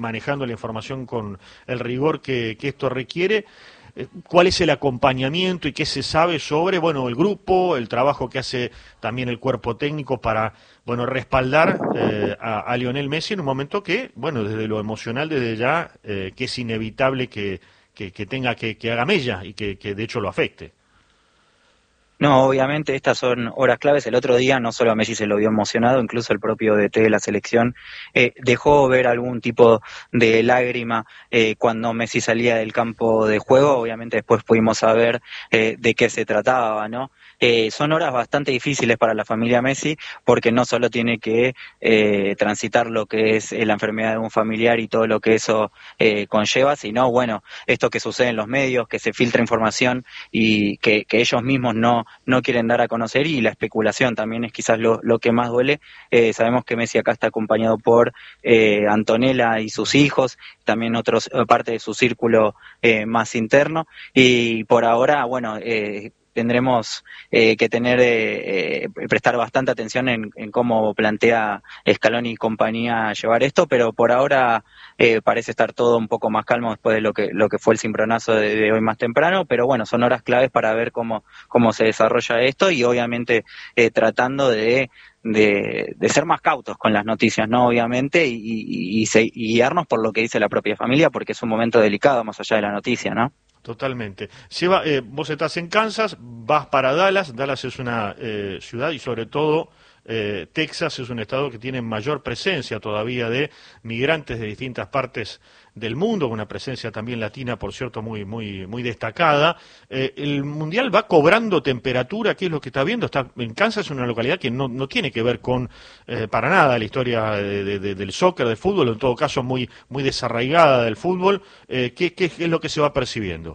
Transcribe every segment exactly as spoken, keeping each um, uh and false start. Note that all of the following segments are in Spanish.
manejando la información con el rigor que, que esto requiere. ¿Cuál es el acompañamiento y qué se sabe sobre, bueno, el grupo, el trabajo que hace también el cuerpo técnico para, bueno, respaldar eh, a, a Lionel Messi en un momento que, bueno, desde lo emocional, desde ya, eh, que es inevitable que, que, que tenga que, que haga mella y que, que de hecho lo afecte? No, obviamente estas son horas claves. El otro día no solo a Messi se lo vio emocionado, incluso el propio D T de la selección eh, dejó ver algún tipo de lágrima eh, cuando Messi salía del campo de juego. Obviamente después pudimos saber eh, de qué se trataba, ¿no? Eh, son horas bastante difíciles para la familia Messi porque no solo tiene que eh, transitar lo que es eh, la enfermedad de un familiar y todo lo que eso eh, conlleva, sino, bueno, esto que sucede en los medios, que se filtra información y que, que ellos mismos no no quieren dar a conocer, y la especulación también es quizás lo, lo que más duele. Eh, sabemos que Messi acá está acompañado por eh, Antonella y sus hijos, también otros parte de su círculo eh, más interno, y por ahora, bueno, eh, tendremos eh, que tener eh, eh, prestar bastante atención en, en cómo plantea Scaloni y compañía llevar esto, pero por ahora eh, parece estar todo un poco más calmo después de lo que lo que fue el cimbronazo de, de hoy más temprano, pero bueno, son horas claves para ver cómo cómo se desarrolla esto y obviamente eh, tratando de De, de ser más cautos con las noticias, ¿no? Obviamente, y, y, y, y guiarnos por lo que dice la propia familia, porque es un momento delicado más allá de la noticia, ¿no? Totalmente. Seba, eh, vos estás en Kansas, vas para Dallas. Dallas es una eh, ciudad y sobre todo eh, Texas es un estado que tiene mayor presencia todavía de migrantes de distintas partes del mundo, una presencia también latina, por cierto, muy muy muy destacada. Eh, el Mundial va cobrando temperatura, ¿qué es lo que está viendo? Está en Kansas, es una localidad que no, no tiene que ver con eh, para nada la historia de, de, de, del soccer, del fútbol, en todo caso muy muy desarraigada del fútbol. Eh, ¿qué, qué es lo que se va percibiendo?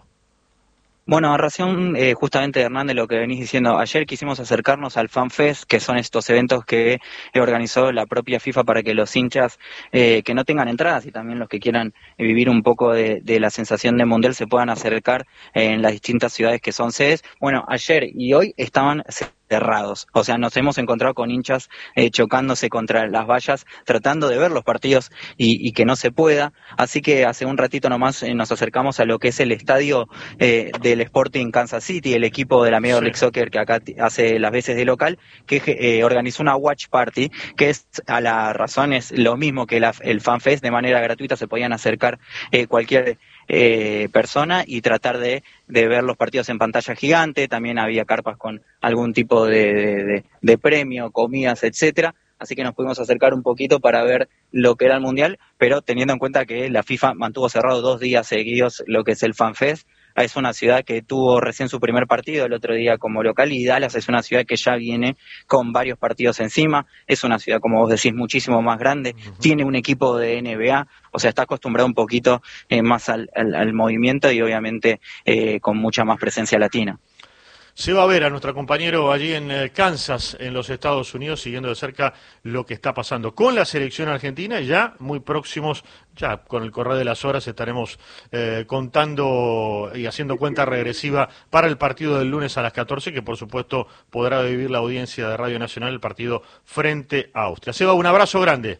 Bueno, a razón eh, justamente, Hernán, de lo que venís diciendo, ayer quisimos acercarnos al FanFest, que son estos eventos que organizó la propia FIFA para que los hinchas eh, que no tengan entradas y también los que quieran vivir un poco de, de la sensación de Mundial se puedan acercar eh, en las distintas ciudades que son sedes. Bueno, ayer y hoy estaban cerrados, o sea, nos hemos encontrado con hinchas eh, chocándose contra las vallas, tratando de ver los partidos y, y que no se pueda, así que hace un ratito nomás eh, nos acercamos a lo que es el estadio eh, del Sporting Kansas City, el equipo de la Major League Soccer que acá hace las veces de local, que eh, organizó una watch party, que es a la razón es lo mismo que la, el FanFest, de manera gratuita se podían acercar eh, cualquier Eh, persona y tratar de, de ver los partidos en pantalla gigante. También había carpas con algún tipo de, de, de, de premio, comidas, etcétera. Así que nos pudimos acercar un poquito para ver lo que era el Mundial, pero teniendo en cuenta que la FIFA mantuvo cerrado dos días seguidos lo que es el FanFest. Es una ciudad que tuvo recién su primer partido el otro día como local, y Dallas es una ciudad que ya viene con varios partidos encima. Es una ciudad, como vos decís, muchísimo más grande. Uh-huh. Tiene un equipo de N B A, o sea, está acostumbrado un poquito eh, más al, al, al movimiento y obviamente eh, con mucha más presencia latina. Se va a ver a nuestro compañero allí en Kansas, en los Estados Unidos, siguiendo de cerca lo que está pasando con la selección argentina. Ya muy próximos, ya con el correr de las horas estaremos eh, contando y haciendo cuenta regresiva para el partido del lunes a las catorce, que por supuesto podrá vivir la audiencia de Radio Nacional, el partido frente a Austria. Seba, un abrazo grande.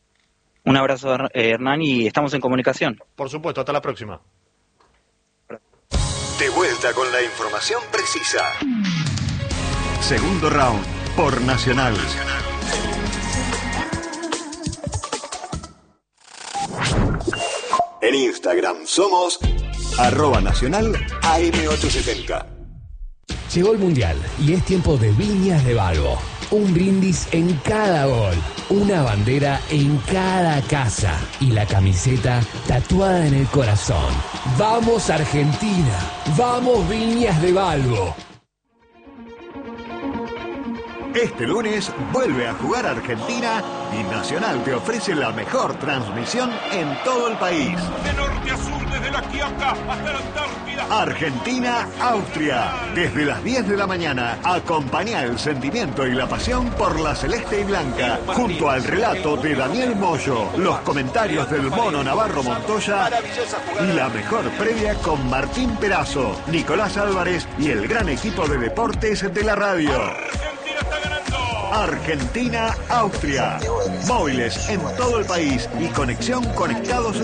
Un abrazo, Hernán, y estamos en comunicación. Por supuesto, hasta la próxima. De vuelta con la información precisa. Segundo round por Nacional. En Instagram somos arroba nacional A M ochocientos setenta. Llegó el Mundial y es tiempo de Viñas de Balbo. Un brindis en cada gol, una bandera en cada casa y la camiseta tatuada en el corazón. ¡Vamos Argentina! ¡Vamos Viñas de Balbo! Este lunes vuelve a jugar Argentina y Nacional te ofrece la mejor transmisión en todo el país. De norte a sur, desde la Quiaca hasta la Antártida. Argentina-Austria. Desde las diez de la mañana, acompaña el sentimiento y la pasión por la celeste y blanca. Junto al relato de Daniel Moyo, los comentarios del Mono Navarro Montoya y la mejor previa con Martín Perazo, Nicolás Álvarez y el gran equipo de deportes de la radio. Argentina, Austria. Móviles en todo el país y conexión conectados